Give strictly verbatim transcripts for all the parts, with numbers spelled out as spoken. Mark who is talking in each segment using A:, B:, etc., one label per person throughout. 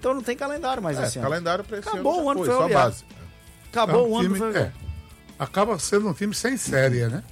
A: Então não tem calendário mais
B: é,
A: esse ano.
B: Calendário pra esse
A: Acabou
B: ano
A: o ano do
B: foi,
A: Ferroviário.
B: só base.
A: Acabou
C: É um
A: o ano
C: time-
A: do Ferroviário.
C: é. Acaba sendo um time sem série, né?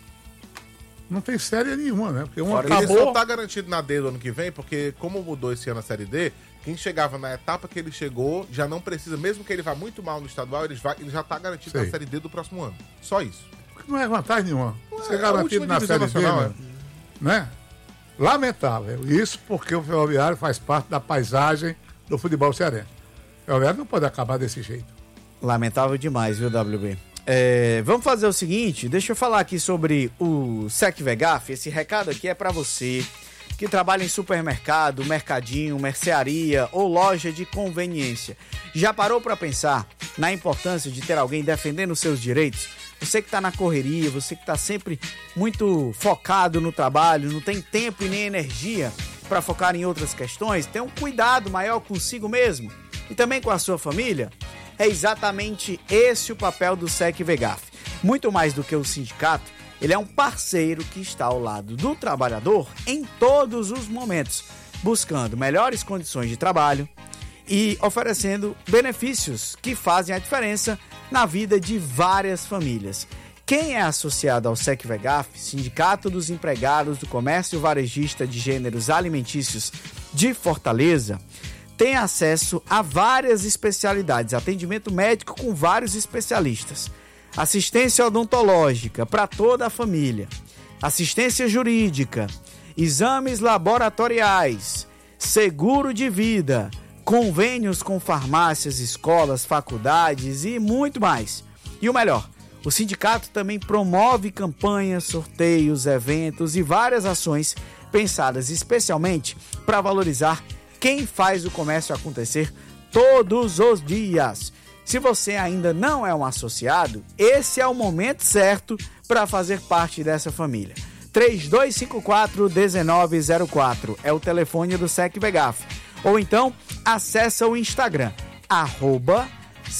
C: Não tem série nenhuma, né? Porque um
B: Fora, ele
C: acabou...
B: só tá garantido na D do ano que vem, porque como mudou esse ano a Série D, quem chegava na etapa que ele chegou já não precisa, mesmo que ele vá muito mal no estadual, ele, vai, ele já tá garantido
C: Sei.
B: na Série D do próximo ano. Só isso.
C: Não é vantagem nenhuma. Você é
B: é a
C: garantido
B: última
C: na
B: divisão
C: Série D,
B: nacional,
C: né? né? Lamentável. Isso porque o Ferroviário faz parte da paisagem do futebol cearense. O Ferroviário não pode acabar desse jeito.
A: Lamentável demais, viu, W B? É, vamos fazer o seguinte, deixa eu falar aqui sobre o SecVegaf. Esse recado aqui é para você que trabalha em supermercado, mercadinho, mercearia ou loja de conveniência. Já parou para pensar na importância de ter alguém defendendo os seus direitos? Você que está na correria, você que está sempre muito focado no trabalho, não tem tempo e nem energia para focar em outras questões, tenha um cuidado maior consigo mesmo e também com a sua família. É exatamente esse o papel do SecVegaf. Muito mais do que o sindicato, ele é um parceiro que está ao lado do trabalhador em todos os momentos, buscando melhores condições de trabalho e oferecendo benefícios que fazem a diferença na vida de várias famílias. Quem é associado ao SecVegaf, Sindicato dos Empregados do Comércio Varejista de Gêneros Alimentícios de Fortaleza, tem acesso a várias especialidades, atendimento médico com vários especialistas, assistência odontológica para toda a família, assistência jurídica, exames laboratoriais, seguro de vida, convênios com farmácias, escolas, faculdades e muito mais. E o melhor, o sindicato também promove campanhas, sorteios, eventos e várias ações pensadas especialmente para valorizar quem faz o comércio acontecer todos os dias. Se você ainda não é um associado, esse é o momento certo para fazer parte dessa família. três dois cinco quatro, um nove zero quatro é o telefone do SecVegaf. Ou então, acessa o Instagram, arroba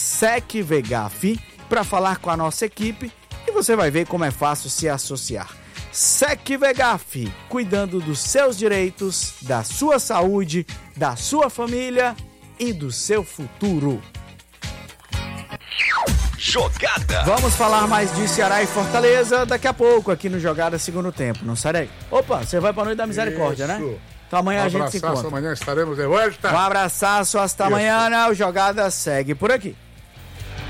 A: SecVegaf, para falar com a nossa equipe e você vai ver como é fácil se associar. SecVegaf, cuidando dos seus direitos, da sua saúde, da sua família e do seu futuro.
D: Jogada.
A: Vamos falar mais de Ceará e Fortaleza daqui a pouco aqui no Jogada Segundo Tempo, não sai? Opa, você vai para a Noite da Misericórdia,
C: Isso.
A: né? Então amanhã
C: Um
A: a gente se
C: abraço,
A: encontra.
C: amanhã estaremos de volta.
A: Um abraço, hasta
C: Isso.
A: amanhã, o Jogada segue por aqui.